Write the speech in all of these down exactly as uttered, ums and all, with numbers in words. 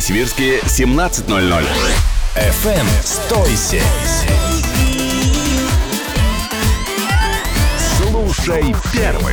Новосибирске семнадцать ноль ноль. эф эм «Стойся». Слушай первым.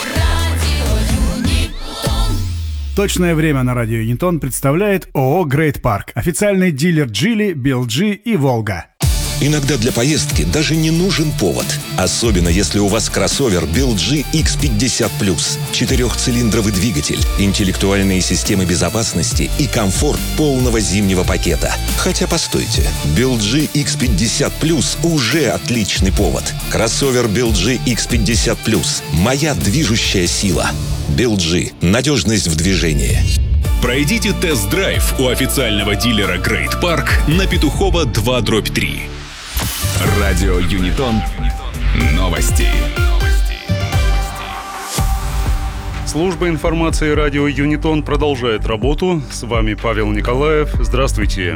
Точное время на радио Юнитон представляет ООО «Грейт Парк», официальный дилер Джили, би эл джи и «Волга». Иногда для поездки даже не нужен повод. Особенно если у вас кроссовер би эл джи икс пятьдесят плюс. Четырехцилиндровый двигатель, интеллектуальные системы безопасности и комфорт полного зимнего пакета. Хотя постойте, би эл джи икс пятьдесят плюс уже отличный повод. Кроссовер би эл джи икс пятьдесят плюс. Моя движущая сила. би эл джи. Надежность в движении. Пройдите тест-драйв у официального дилера Грейт Парк на Петухова два дробь три. Радио Юнитон. Новости. Служба информации радио Юнитон продолжает работу. С вами Павел Николаев. Здравствуйте.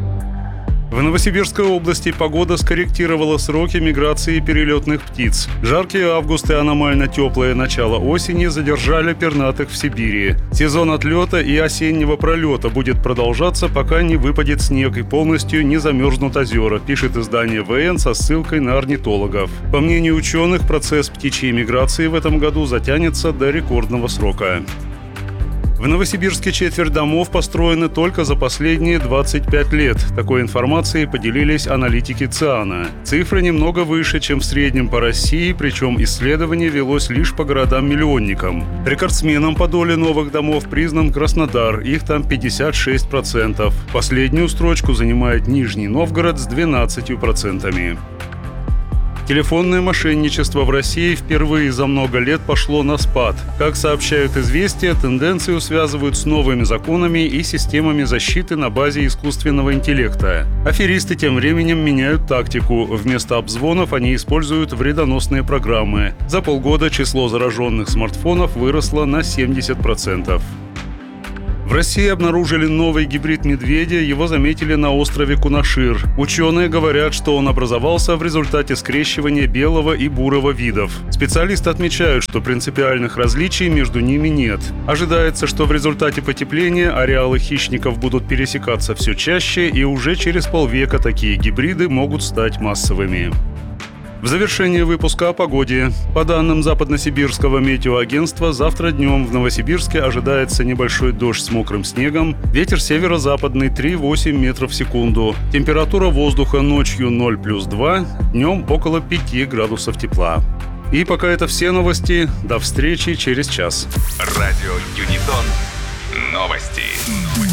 В Новосибирской области погода скорректировала сроки миграции перелетных птиц. Жаркий август и аномально теплое начало осени задержали пернатых в Сибири. Сезон отлета и осеннего пролета будет продолжаться, пока не выпадет снег и полностью не замерзнут озера, пишет издание вэ эн со ссылкой на орнитологов. По мнению ученых, процесс птичьей миграции в этом году затянется до рекордного срока. В Новосибирске четверть домов построены только за последние двадцать пять лет. Такой информацией поделились аналитики ЦИАНа. Цифры немного выше, чем в среднем по России, причем исследование велось лишь по городам-миллионникам. Рекордсменом по доле новых домов признан Краснодар, их там пятьдесят шесть процентов. Последнюю строчку занимает Нижний Новгород с двенадцатью процентами. Телефонное мошенничество в России впервые за много лет пошло на спад. Как сообщают «Известия», тенденцию связывают с новыми законами и системами защиты на базе искусственного интеллекта. Аферисты тем временем меняют тактику. Вместо обзвонов они используют вредоносные программы. За полгода число зараженных смартфонов выросло на семьдесят процентов. В России обнаружили новый гибрид медведя, его заметили на острове Кунашир. Ученые говорят, что он образовался в результате скрещивания белого и бурого видов. Специалисты отмечают, что принципиальных различий между ними нет. Ожидается, что в результате потепления ареалы хищников будут пересекаться все чаще, и уже через полвека такие гибриды могут стать массовыми. В завершении выпуска о погоде. По данным Западносибирского метеоагентства, завтра днем в Новосибирске ожидается небольшой дождь с мокрым снегом. Ветер северо-западный три целых восемь десятых метров в секунду. Температура воздуха ночью ноль плюс два, днем около пяти градусов тепла. И пока это все новости. До встречи через час. Радио Юнитон. Новости.